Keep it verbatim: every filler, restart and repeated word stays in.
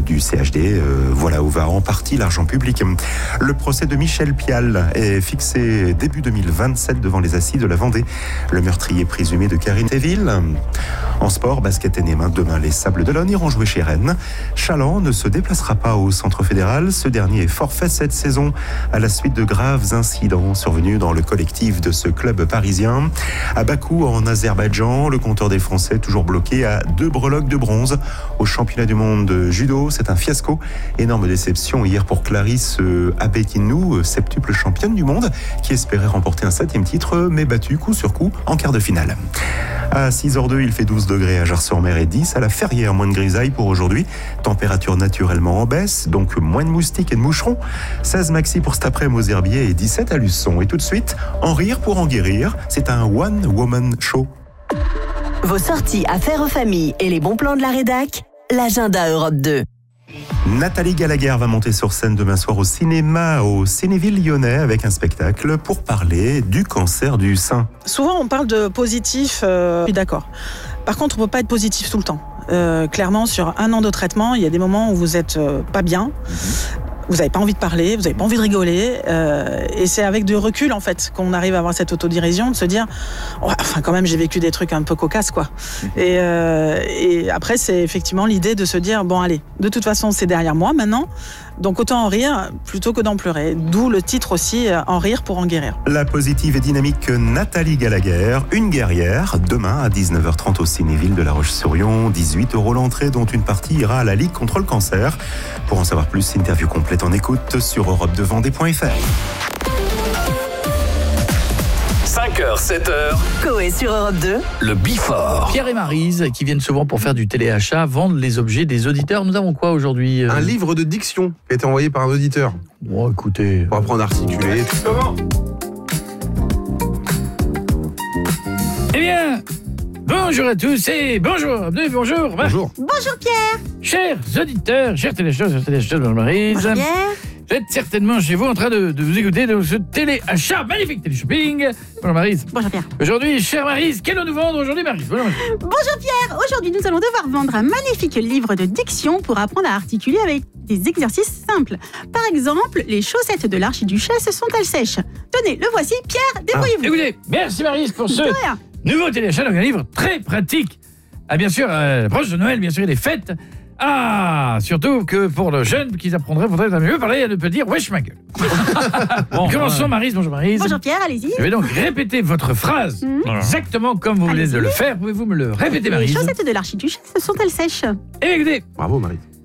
du C H D. Euh, voilà où va en partie l'argent public. Le procès de Michel Pial est fixé début deux mille vingt-sept devant les assises de la Vendée. Le meurtrier présumé de Karine Théville. En sport, basket et Némin, demain les Sables d'Olonne iront jouer chez Rennes. Chaland ne se déplacera pas au Centre fédéral. Ce dernier est forfait cette saison à la suite de graves incidents survenus dans le collectif de ce club parisien. À Bakou, en Azerbaïdjan, le compteur des Français toujours bloqué à deux breloques de bronze. Au championnat du monde de judo, c'est un fiasco. Énorme déception hier pour Clarisse Abetinou, septuple championne du monde, qui espérait remporter un septième titre, mais battue coup sur coup en quart de finale. À six heures deux, il fait douze degrés à Jars-sur-Mer et dix à la Ferrière, moins de grisaille pour aujourd'hui. Température naturellement en baisse, donc moins de moustiques et de moucherons. seize maxi pour cet après-midi aux Herbiers et dix-sept à Luçon. Et tout de suite, en rire pour en guérir, c'est un One Woman Show. Vos sorties affaires aux familles et les bons plans de la rédac, l'agenda Europe deux. Nathalie Gallagher va monter sur scène demain soir au cinéma au Cinéville lyonnais avec un spectacle pour parler du cancer du sein. Souvent on parle de positif, euh, je suis d'accord. Par contre on ne peut pas être positif tout le temps. Euh, clairement sur un an de traitement, il y a des moments où vous êtes euh, pas bien. Mmh. Vous n'avez pas envie de parler, vous n'avez pas envie de rigoler, euh, et c'est avec du recul en fait qu'on arrive à avoir cette autodérision, de se dire, oh, enfin quand même j'ai vécu des trucs un peu cocasses quoi. Et, euh, et après c'est effectivement l'idée de se dire bon allez, de toute façon c'est derrière moi maintenant, donc autant en rire plutôt que d'en pleurer. D'où le titre aussi, en rire pour en guérir. La positive et dynamique Nathalie Gallagher, une guerrière, demain à dix-neuf heures trente au Cinéville de La Roche-sur-Yon, dix-huit euros l'entrée dont une partie ira à la Ligue contre le cancer. Pour en savoir plus, interview complète en écoute sur europe deux vendée point f r. cinq heures, sept heures. Coé sur Europe deux. Le Bifort. Pierre et Maryse, qui viennent souvent pour faire du téléachat, vendent les objets des auditeurs. Nous avons quoi aujourd'hui euh... Un livre de diction qui a été envoyé par un auditeur. Bon, écoutez... Pour apprendre à articuler. Comment ? Eh bien, bonjour à tous et bonjour. Bonjour. Bonjour. Bonjour Pierre. Chers auditeurs, chers téléacheteurs, chers téléacheteurs, bonjour Maryse. Bonjour Pierre. Vous êtes certainement chez vous en train de, de vous écouter de ce téléachat, magnifique téléshopping. Bonjour Maryse. Bonjour Pierre. Aujourd'hui, chère Maryse, qu'allons nous vendre aujourd'hui Maryse? Bonjour, Bonjour Pierre. Aujourd'hui, nous allons devoir vendre un magnifique livre de diction pour apprendre à articuler avec des exercices simples. Par exemple, les chaussettes de l'archiduchesse sont-elles sèches? Tenez, le voici, Pierre, débrouillez-vous. Ah. Écoutez, merci Maryse pour ce nouveau téléachat, donc un livre très pratique. Ah bien sûr, euh, l'approche de Noël, bien sûr, et des fêtes. Ah, surtout que pour le jeune qu'ils apprendraient, faudrait mieux parler et ne pas dire wesh ma gueule. Bon, commençons ouais. Maryse, bonjour Maryse. Bonjour Pierre, allez-y. Je vais donc répéter votre phrase mmh. exactement comme vous venez de le faire. Pouvez-vous me le répéter Maryse? Les chaussettes de l'archiduchesse sont-elles sèches? Eh écoutez, bravo Maryse.